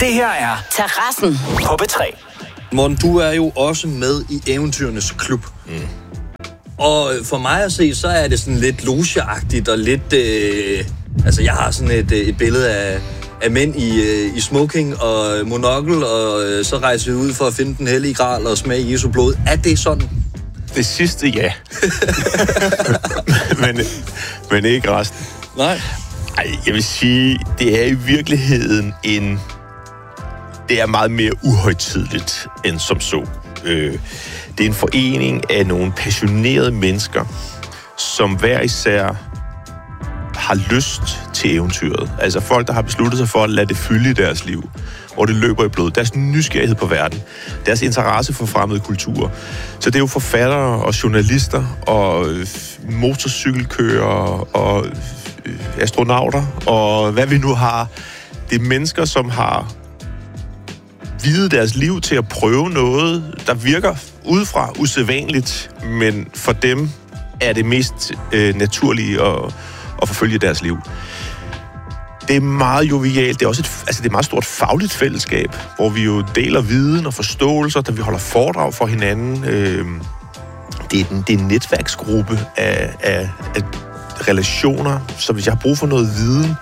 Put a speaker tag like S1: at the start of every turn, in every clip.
S1: Det her er
S2: Terrassen
S1: på P3.
S3: Morten, du er jo også med i Eventyrenes Klub. Og for mig at se, så er det sådan lidt logeagtigt og lidt... altså, jeg har sådan et billede af mænd i smoking og monokkel, og så rejser vi ud for at finde den hellige gral og smage Jesu blod. Er det sådan?
S4: Det sidste, ja. men ikke resten.
S3: Nej.
S4: Ej, jeg vil sige, det er i virkeligheden det er meget mere uhøjtideligt end som så. Det er en forening af nogle passionerede mennesker, som hver især har lyst til eventyret. Altså folk, der har besluttet sig for at lade det fylde i deres liv, hvor det løber i blod. Deres nysgerrighed på verden, deres interesse for fremmede kulturer. Så det er jo forfattere og journalister og motorcykelkørere og astronauter og hvad vi nu har. Det er mennesker, som har videt deres liv til at prøve noget, der virker udefra usædvanligt, men for dem er det mest naturlige at forfølge deres liv. Det er meget jovialt. Det er også det er et meget stort fagligt fællesskab, hvor vi jo deler viden og forståelser, der vi holder foredrag for hinanden. Det er en netværksgruppe af relationer, så hvis jeg har brug for noget viden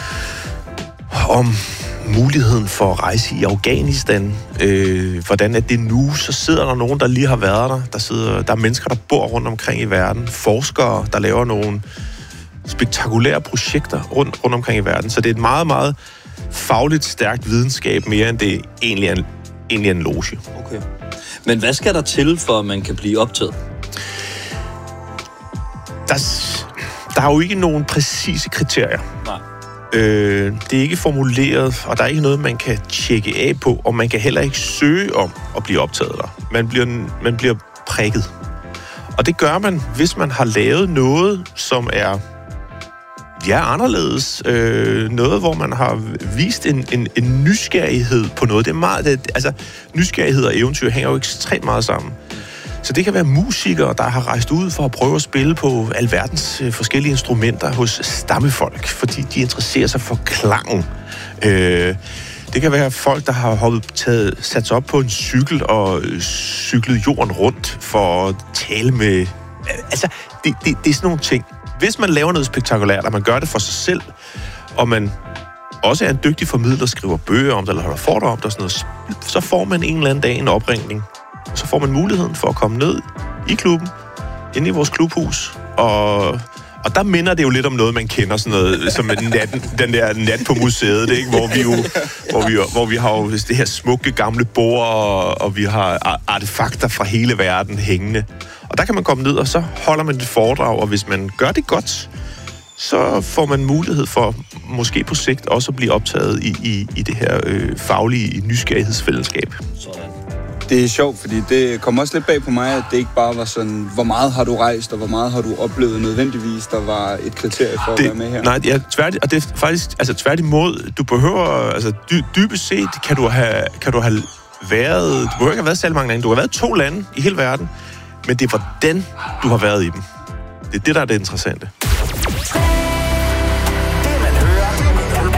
S4: om muligheden for at rejse i Afghanistan, hvordan er det nu, så sidder der nogen, der lige har været der. Der er mennesker, der bor rundt omkring i verden, forskere, der laver nogle spektakulære projekter rundt omkring i verden. Så det er et meget, meget fagligt stærkt videnskab, mere end det egentlig er en loge.
S3: Okay. Men hvad skal der til, for at man kan blive optaget?
S4: Der er jo ikke nogen præcise kriterier.
S3: Nej.
S4: Det er ikke formuleret, og der er ikke noget, man kan tjekke af på, og man kan heller ikke søge om at blive optaget der. Man bliver prikket. Og det gør man, hvis man har lavet noget, som er anderledes. Noget, hvor man har vist en nysgerrighed på noget. Det er meget, nysgerrighed og eventyr hænger jo ekstremt meget sammen. Så det kan være musikere, der har rejst ud for at prøve at spille på alverdens forskellige instrumenter hos stammefolk, fordi de interesserer sig for klangen. Det kan være folk, der har sat sig op på en cykel og cyklet jorden rundt for at tale med... Altså, det er sådan nogle ting. Hvis man laver noget spektakulært, og man gør det for sig selv, og man også er en dygtig formidler, skriver bøger om det, eller holder foredrag om det og sådan noget, så får man en eller anden dag en opringning. Så får man muligheden for at komme ned i klubben, inde i vores klubhus, og der minder det jo lidt om noget, man kender, sådan noget som den der nat på museet, ikke? Hvor vi har jo det her smukke gamle bord, og vi har artefakter fra hele verden hængende. Og der kan man komme ned, og så holder man et foredrag, og hvis man gør det godt, så får man mulighed for måske på sigt også at blive optaget i det her faglige nysgerrighedsfællesskab.
S3: Sådan.
S5: Det er sjovt, fordi det kom også lidt bag på mig, at det ikke bare var sådan, hvor meget har du rejst, og hvor meget har du oplevet nødvendigvis, der var et kriterie for at være med her.
S4: Nej, og det er faktisk, tværtimod, du behøver, dybest set kan du have været, du behøver ikke have været særlig mange lande, du har været 2 lande i hele verden, men det er hvordan du har været i dem. Det er det, der er det interessante.